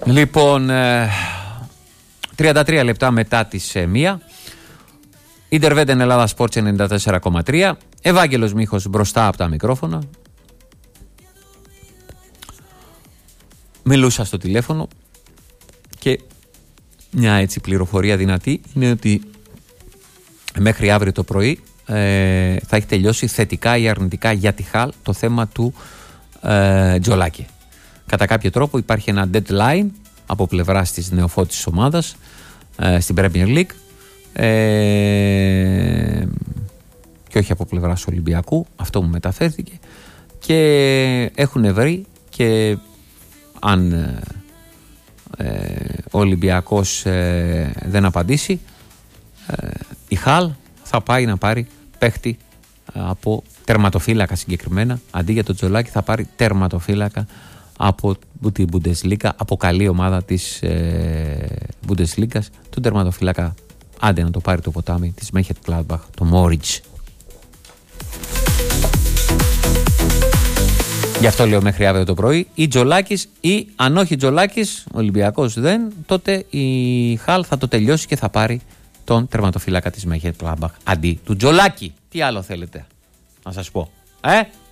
Λοιπόν, 33 λεπτά μετά τις 1. Ιντερβέντεν Ελλάδα Sports 94,3. Ευάγγελος Μίχος μπροστά από τα μικρόφωνα. Μιλούσα στο τηλέφωνο και μια έτσι πληροφορία δυνατή είναι ότι μέχρι αύριο το πρωί θα έχει τελειώσει θετικά ή αρνητικά για τη Χαλ το θέμα του Τζολάκη. Κατά κάποιο τρόπο υπάρχει ένα deadline από πλευράς της νεοφώτισης ομάδας στην Premier League και όχι από πλευράς Ολυμπιακού, αυτό μου μεταφέρθηκε, και έχουν βρει, και αν ο Ολυμπιακός δεν απαντήσει, η Χαλ θα πάει να πάρει παίχτη από τερματοφύλακα συγκεκριμένα. Αντί για τον Τζολάκη θα πάρει τερματοφύλακα από την Bundesliga, από καλή ομάδα της Bundesliga, τον τερματοφύλακα, άντε να το πάρει το ποτάμι, της Mönchengladbach, το Μόριτζ. Γι' αυτό λέω μέχρι αύριο το πρωί, ή Τζολάκης, ή αν όχι Τζολάκης, Ολυμπιακός δεν, τότε η Χαλ θα το τελειώσει και θα πάρει τον τερματοφύλακα της Mönchengladbach αντί του Τζολάκη. Τι άλλο θέλετε να σας πω,